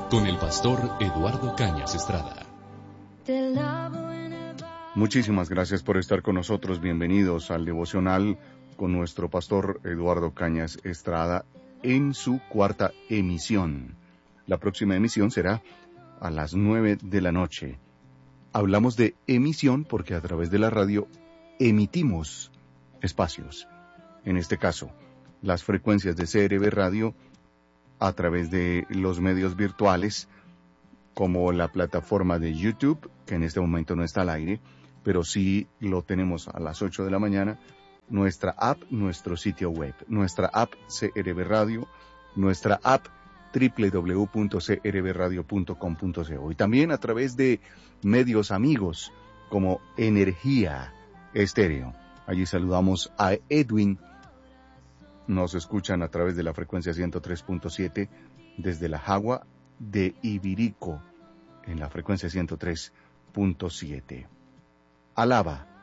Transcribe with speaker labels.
Speaker 1: con el pastor Eduardo Cañas Estrada.
Speaker 2: Muchísimas gracias por estar con nosotros. Bienvenidos al devocional con nuestro pastor Eduardo Cañas Estrada en su cuarta emisión. La próxima emisión será a las 9 de la noche. Hablamos de emisión porque a través de la radio emitimos espacios. En este caso, las frecuencias de CRB Radio a través de los medios virtuales como la plataforma de YouTube, que en este momento no está al aire, pero sí lo tenemos a las 8 de la mañana, nuestra app, nuestro sitio web, nuestra app CRB Radio, nuestra app www.crbradio.com.co y también a través de medios amigos como Energía Estéreo. Allí saludamos a Edwin. Nos escuchan a través de la frecuencia 103.7 desde la Jagua de Ibirico en la frecuencia 103.7. Alaba